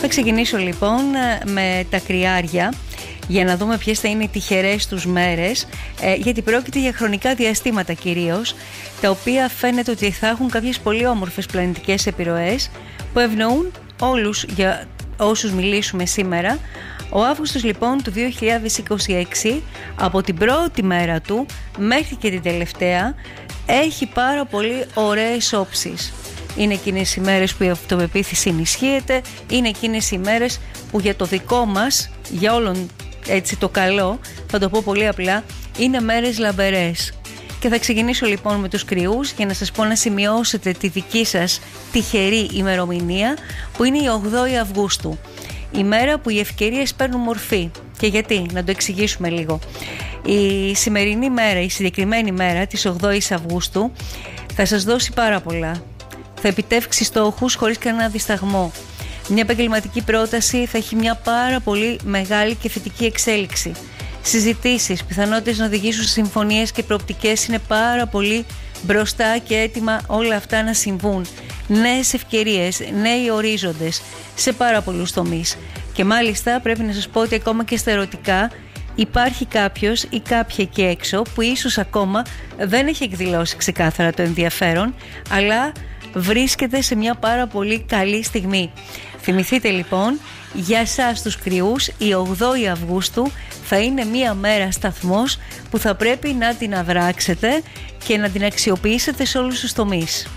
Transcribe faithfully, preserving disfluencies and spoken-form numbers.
Θα ξεκινήσω λοιπόν με τα κρυάρια για να δούμε ποιες θα είναι οι τυχερές τους μέρες, ε, γιατί πρόκειται για χρονικά διαστήματα κυρίως, τα οποία φαίνεται ότι θα έχουν κάποιες πολύ όμορφες πλανητικές επιρροές που ευνοούν όλους για όσους μιλήσουμε σήμερα. Ο Αύγουστος λοιπόν του δύο χιλιάδες είκοσι έξι, από την πρώτη μέρα του μέχρι και την τελευταία, έχει πάρα πολύ ωραίες όψεις. Είναι εκείνες οι μέρες που η αυτοπεποίθηση ενισχύεται, είναι εκείνες οι μέρες που για το δικό μας, για όλον έτσι το καλό, θα το πω πολύ απλά, είναι μέρες λαμπερές. Και θα ξεκινήσω λοιπόν με τους κρυούς για να σας πω να σημειώσετε τη δική σας τυχερή ημερομηνία, που είναι η ογδόη Αυγούστου. Η μέρα που οι ευκαιρίες παίρνουν μορφή. Και γιατί, να το εξηγήσουμε λίγο. Η σημερινή μέρα, η συγκεκριμένη μέρα της ογδόης Αυγούστου θα σας δώσει πάρα πολλά. Θα επιτεύξει στόχους χωρίς κανένα δισταγμό. Μια επαγγελματική πρόταση θα έχει μια πάρα πολύ μεγάλη και θετική εξέλιξη. Συζητήσεις, πιθανότητες να οδηγήσουν σε συμφωνίες και προοπτικές είναι πάρα πολύ μπροστά και έτοιμα όλα αυτά να συμβούν. Νέες ευκαιρίες, νέοι ορίζοντες σε πάρα πολλούς τομείς. Και μάλιστα πρέπει να σας πω ότι ακόμα και στα ερωτικά υπάρχει κάποιος ή κάποια εκεί έξω που ίσως ακόμα δεν έχει εκδηλώσει ξεκάθαρα το ενδιαφέρον, αλλά βρίσκεται σε μια πάρα πολύ καλή στιγμή. Θυμηθείτε λοιπόν, για σας τους κρυούς, η ογδόη Αυγούστου θα είναι μια μέρα σταθμός που θα πρέπει να την αδράξετε και να την αξιοποιήσετε σε όλους τους τομείς.